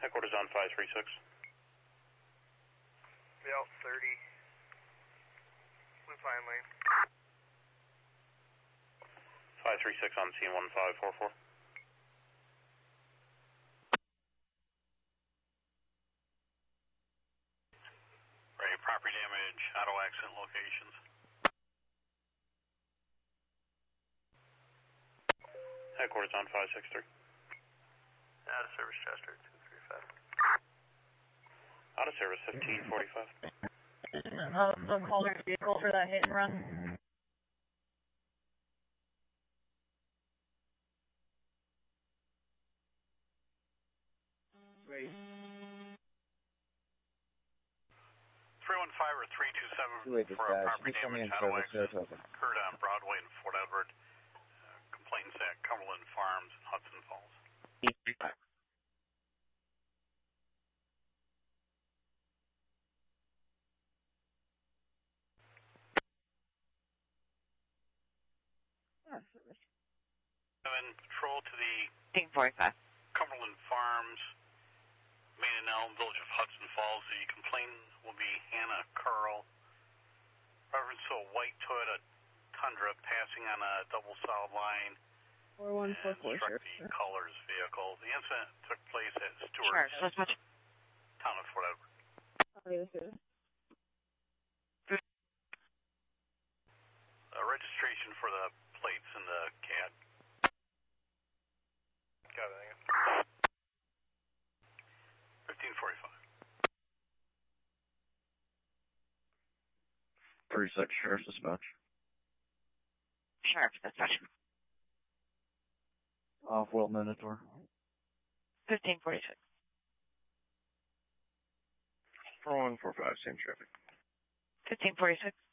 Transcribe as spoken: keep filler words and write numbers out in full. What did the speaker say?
Headquarters on five three six. Belt thirty. Blue Pine Lane. five three six on scene one five four four. Right, property damage, auto accident locations. Headquarters on five six three. Out of service, Chester, two three five. Out of service, fifteen forty-five. Uh, the Calder's vehicle for that hit and run. Great. three one five or three two seven Wait, for a property damage auto accident occurred on Broadway and Fort Edward. Uh, complainants at Cumberland Farms and Hudson Falls. Seven patrol to the fifteen forty-five. Cumberland Farms, Main and Elm, Village of Hudson Falls. The complainant will be Hannah Curl. Reference to a white Toyota Tundra passing on a double solid line. four one four four, struck sure. the Colors vehicle. The incident took place at Sure, Stewart, so much. town of Fort Edward. Okay, this is. Uh, registration for the plates and the C A D. Got it. fifteen forty-five. thirty-six Sheriff's Dispatch. Sheriff's Dispatch. Off-wheel Minotaur. fifteen forty-six. four one four five, same traffic. fifteen forty-six.